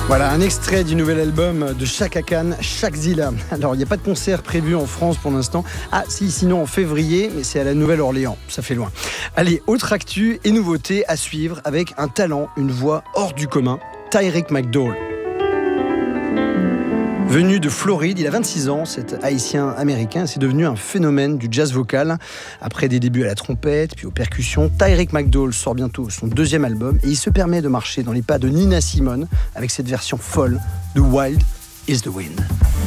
Voilà, un extrait du nouvel album de Chaka Khan, Shakzilla. Alors, il n'y a pas de concert prévu en France pour l'instant. Ah, si, sinon en février, mais c'est à la Nouvelle-Orléans. Ça fait loin. Allez, autre actu et nouveauté à suivre avec un talent, une voix hors du commun, Tyrick McDowell. Venu de Floride, il a 26 ans, cet haïtien-américain, c'est devenu un phénomène du jazz vocal. Après des débuts à la trompette, puis aux percussions, Tyrick McDowell sort bientôt son deuxième album et il se permet de marcher dans les pas de Nina Simone avec cette version folle de Wild is the Wind.